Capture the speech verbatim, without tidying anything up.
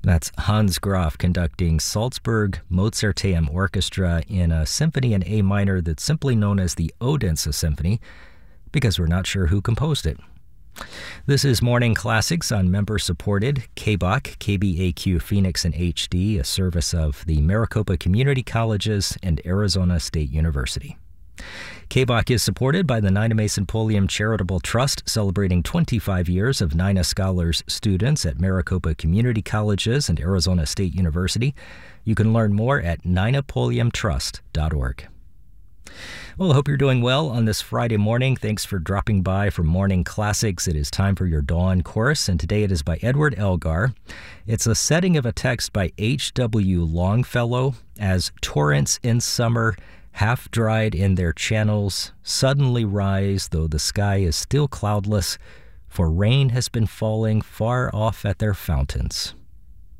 That's Hans Graf conducting Salzburg Mozarteum Orchestra in a symphony in A minor that's simply known as the Odense Symphony, because we're not sure who composed it. This is Morning Classics on member-supported K B O C, K B A Q Phoenix in H D, a service of the Maricopa Community Colleges and Arizona State University. K B O C is supported by the Nina Mason Pulliam Charitable Trust, celebrating twenty-five years of Nina Scholars students at Maricopa Community Colleges and Arizona State University. You can learn more at nina pulliam trust dot org. Well, I hope you're doing well on this Friday morning. Thanks for dropping by for Morning Classics. It is time for your Dawn Chorus, and today it is by Edward Elgar. It's a setting of a text by H W Longfellow, as torrents in summer, half dried in their channels, suddenly rise, though the sky is still cloudless, for rain has been falling far off at their fountains.